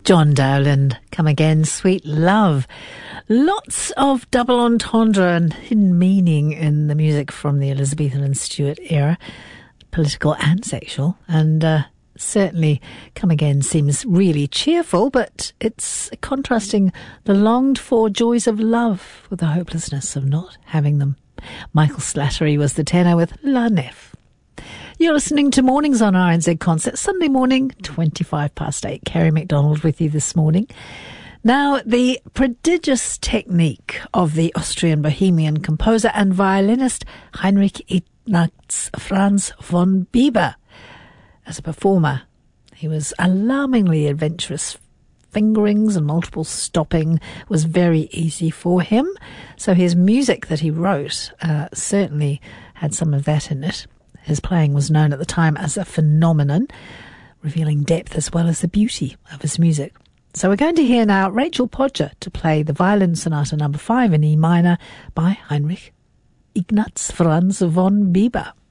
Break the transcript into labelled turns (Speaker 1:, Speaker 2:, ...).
Speaker 1: John Dowland, Come Again, Sweet Love. Lots of double entendre and hidden meaning in the music from the Elizabethan and Stuart era, political and sexual. And certainly Come Again seems really cheerful, but it's contrasting the longed-for joys of love with the hopelessness of not having them. Michael Slattery was the tenor with La Nef. You're listening to Mornings on RNZ Concert, Sunday morning, 8:25. Kerry MacDonald with you this morning. Now, the prodigious technique of the Austrian bohemian composer and violinist Heinrich Ignaz Franz von Bieber. As a performer, he was alarmingly adventurous. Fingerings and multiple stopping was very easy for him. So his music that he wrote certainly had some of that in it. His playing was known at the time as a phenomenon, revealing depth as well as the beauty of his music. So we're going to hear now Rachel Podger to play the Violin Sonata No. 5 in E minor by Heinrich Ignaz Franz von Bieber.